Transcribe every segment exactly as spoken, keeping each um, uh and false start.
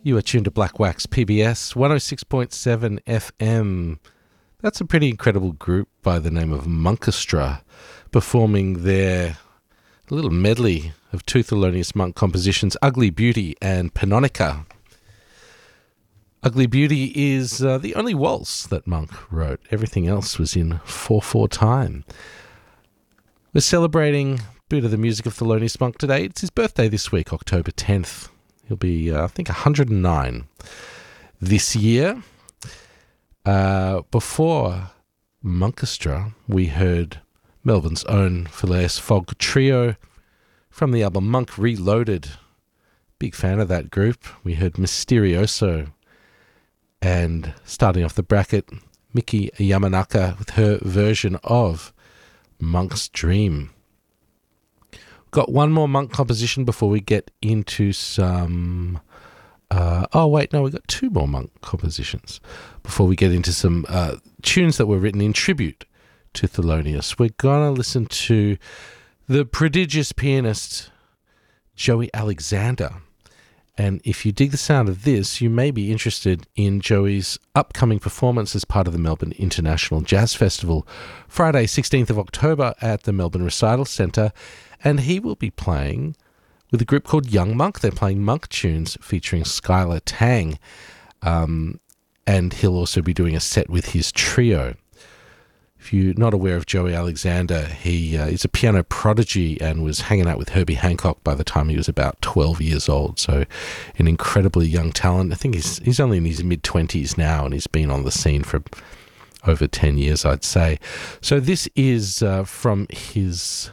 You are tuned to Black Wax P B S one oh six point seven F M. That's a pretty incredible group by the name of Monkestra, performing their little medley of two Thelonious Monk compositions, Ugly Beauty and Panonica. Ugly Beauty is uh, the only waltz that Monk wrote. Everything else was in four four time. We're celebrating a bit of the music of Thelonious Monk today. It's his birthday this week, October tenth. He'll be, uh, I think, one hundred nine this year. Uh, before Monkestra, we heard Melbourne's own Phileas Fogg Trio from the album Monk Reloaded. Big fan of that group. We heard Mysterioso. And starting off the bracket, Miki Yamanaka with her version of Monk's Dream. Got one more Monk composition before we get into some... Uh, oh, wait, no, we've got two more Monk compositions before we get into some uh, tunes that were written in tribute to Thelonious. We're going to listen to the prodigious pianist Joey Alexander. And if you dig the sound of this, you may be interested in Joey's upcoming performance as part of the Melbourne International Jazz Festival, Friday, sixteenth of October at the Melbourne Recital Centre. And he will be playing with a group called Young Monk. They're playing Monk tunes featuring Skylar Tang. Um, and he'll also be doing a set with his trio. If you're not aware of Joey Alexander, he uh, is a piano prodigy and was hanging out with Herbie Hancock by the time he was about twelve years old. So an incredibly young talent. I think he's, he's only in his mid-twenties now, and he's been on the scene for over ten years, I'd say. So this is uh, from his...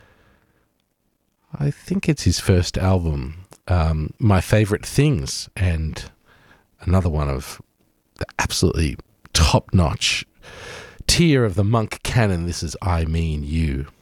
I think it's his first album, um, My Favorite Things, and another one of the absolutely top-notch tier of the Monk canon. This is I Mean You.